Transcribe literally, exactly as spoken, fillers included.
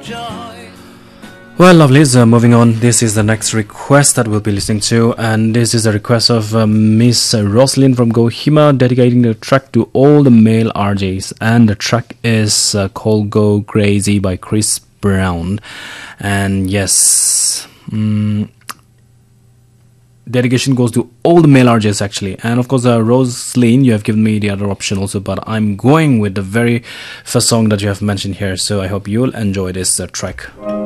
Well, lovelies, uh, moving on. This is the next request that we'll be listening to, and this is a request of uh, Miss Roslyn from Gohima, dedicating the track to all the male R Js, and the track is uh, called Go Crazy by Chris Brown. And yes, mm, dedication goes to all the male R Js actually. And of course, uh, Roslyn, you have given me the other option also, but I'm going with the very first song that you have mentioned here, so I hope you'll enjoy this uh, track.